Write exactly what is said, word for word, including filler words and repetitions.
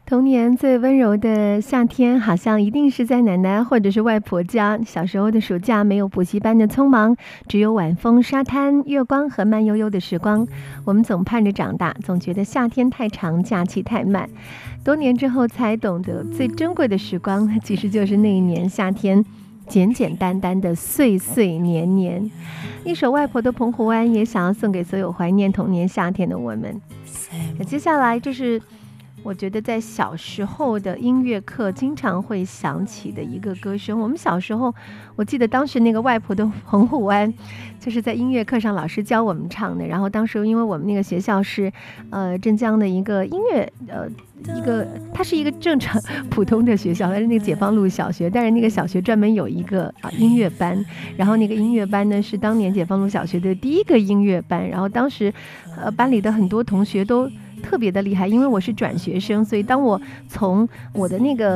童年最温柔的夏天，好像一定是在奶奶或者是外婆家。小时候的暑假没有补习班的匆忙，只有晚风、沙滩、月光和慢悠悠的时光。我们总盼着长大，总觉得夏天太长，假期太慢。多年之后才懂得，最珍贵的时光，其实就是那一年夏天简简单单的岁岁年年。一首外婆的澎湖湾，也想要送给所有怀念童年夏天的我们。那接下来就是我觉得在小时候的音乐课经常会响起的一个歌声。我们小时候，我记得当时那个外婆的澎湖湾，就是在音乐课上老师教我们唱的。然后当时因为我们那个学校是呃镇江的一个音乐呃一个，它是一个正常普通的学校，它是那个解放路小学，但是那个小学专门有一个啊音乐班，然后那个音乐班呢是当年解放路小学的第一个音乐班。然后当时呃班里的很多同学都特别的厉害，因为我是转学生，所以当我从我的那个